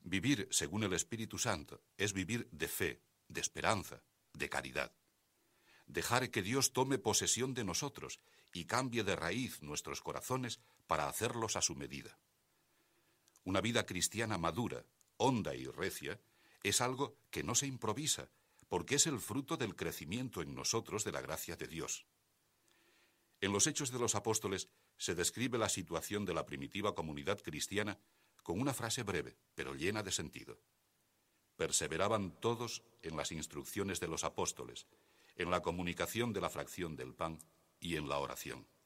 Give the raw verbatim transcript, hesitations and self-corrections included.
Vivir según el Espíritu Santo es vivir de fe, de esperanza, de caridad. Dejar que Dios tome posesión de nosotros y cambie de raíz nuestros corazones para hacerlos a su medida. Una vida cristiana madura, honda y recia, es algo que no se improvisa, porque es el fruto del crecimiento en nosotros de la gracia de Dios. En los Hechos de los Apóstoles se describe la situación de la primitiva comunidad cristiana con una frase breve, pero llena de sentido. Perseveraban todos en las instrucciones de los apóstoles, en la comunicación de la fracción del pan y en la oración.